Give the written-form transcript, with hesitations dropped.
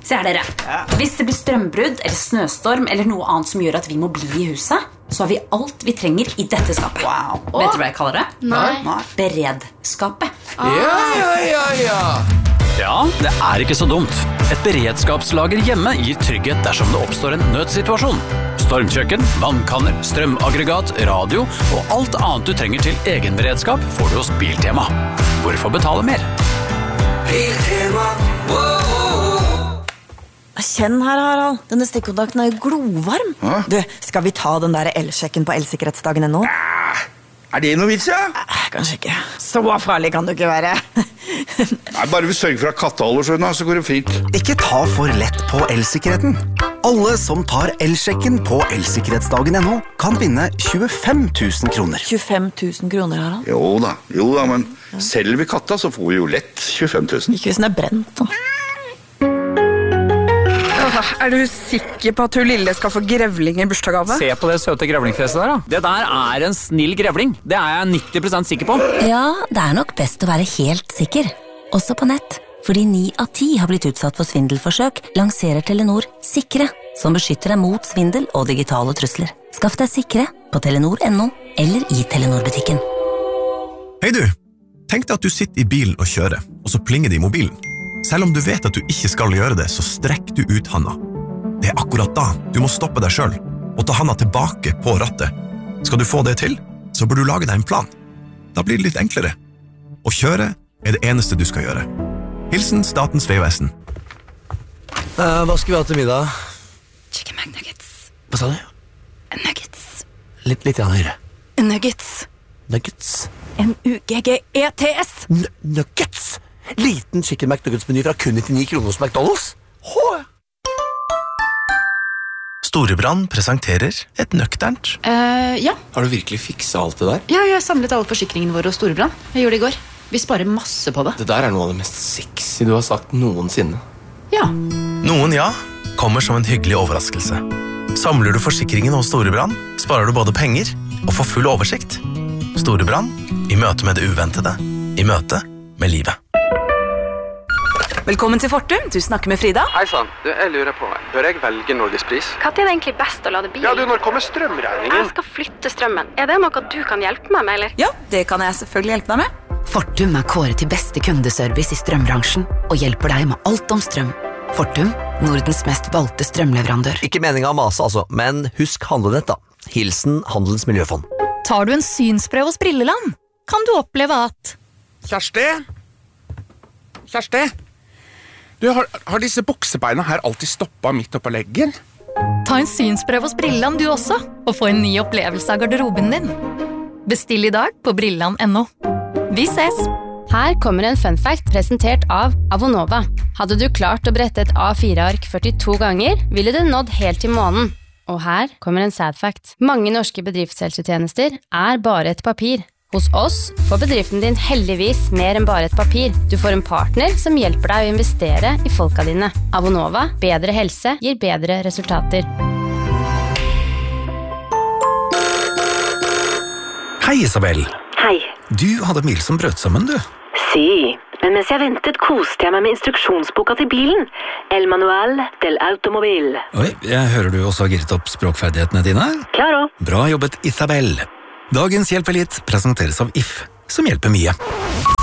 Se her dere. Hvis det blir strømbrudd eller snøstorm eller noe annet som gjør at vi må bli I huset, så har vi alt vi trenger I dette skapet. Vet du hva jeg kaller det? Nei. Beredskapet. Ja. Ja, det ikke så dumt. Et beredskapslager hjemme gir trygghet dersom det oppstår en nødsituasjon. Stormkjøkken, vannkanner, strømaggregat, radio og alt annet du trenger til egen beredskap får du hos Biltema. Hvorfor betale mer? Biltema, Kjenn her, Harald. Denne stikkontakten jo glovarm. Du, skal vi ta den der elsjekken på elsikkerhetsdagen nå? det noe vits, ja? Kanskje ikke. Så farlig kan du ikke være. Nei, bare vi sørger for at katteholder, så går det fint. Ikke ta for lett på elsikkerheten. Alle som tar elsjekken på elsikkerhetsdagen nå kan vinne 25 000 kroner. 25 000 kroner, Harald? Jo da, men selger vi katta, så får vi jo lett 25 000. Ikke hvis den brent, da. Du sikker på at hun lille skal få grevling I bursdagsgave? Se på det søte grevlingfjeset der, da. Det der en snill grevling. Det jeg 90% sikker på. Ja, det nok best å være helt sikker. Også på nett. Fordi 9 av 10 har blitt utsatt for svindelforsøk, lanserer Telenor Sikre, som beskytter deg mot svindel og digitale trusler. Skaff deg Sikre på telenor.no eller I Telenor-butikken. Hei du, tenk deg at du sitter I bilen og kjører, og så plinger det I mobilen. Selv om du vet at du ikke skal gjøre det, så strekk du ut handa. Det akkurat da du må stoppe deg selv og ta handa tilbake på rattet. Skal du få det til, så bør du lage deg en plan. Da blir det litt enklere. Å kjøre det eneste du skal gjøre. Hilsen Statens vegvesen. Hva skal vi ha til middag? Chicken McNuggets. Hva sa du? Nuggets. Litt høyere. Nuggets. Nuggets? N-U-G-G-E-T-S. Nuggets? Liten chicken McNuggets-meny fra kun 99 kroner hos McDonald's? Storebrand presenterer et nøkternt. Ja. Har du virkelig fikset alt det der? Ja, jeg samlet alle forsikringene våre hos Storebrand. Jeg gjorde det I går. Vi sparer masse på det. Det der noe av det mest sexy du har sagt noensinne. Ja. Noen ja, kommer som en hyggelig overraskelse. Samler du forsikringen hos Storebrand, sparer du både penger og får full oversikt. Storebrand, I møte med det uventede. I møte med livet. Velkommen til Fortum, du snakker med Frida. Hei sann, jeg lurer på, bør jeg velge Norgespris? Hva det egentlig best å lade bilen? Ja, når kommer strømregningen? Jeg skal flytte strømmen. Det noe du kan hjelpe meg med, eller? Ja, det kan jeg selvfølgelig hjelpe deg med. Fortum kåret til beste kundeservice I strømbransjen og hjelper deg med alt om strøm. Fortum, Nordens mest valgte strømleverandør. Ikke meningen å mase altså, men husk handlenett da. Hilsen Handelens Miljøfond. Tar du en synsprøve hos Brilleland, kan du oppleve at... Kjersti? Du, har disse buksebeina her alltid stoppet midt oppå leggen? Ta en synsprøve hos Brilleland du også, og få en ny opplevelse av garderoben din. Bestill I dag på Brilleland.no. Vi ses! Her kommer en fun fact presentert av Avonova. Hadde du klart å brette et A4-ark 42 ganger, ville det nådd helt til månen. Og her kommer en sad fact. Mange norske bedriftshelsetjenester bare et papir. Hos oss får bedriften din heldigvis mer enn bare et papir. Du får en partner som hjelper deg å investere I folka dine. Avonova, bedre helse gir bedre resultater. Hei Isabel. Hei. Du hadde mil som brøt sammen, du. Si, men mens jeg ventet koste jeg meg med instruksjonsboka til bilen. El Manual del Automobil. Oi, jeg hører du også har gitt opp språkferdighetene dine. Klaro. Bra jobbet, Isabel. Dagens Hjelp litt presenteres av If, som hjelper mye.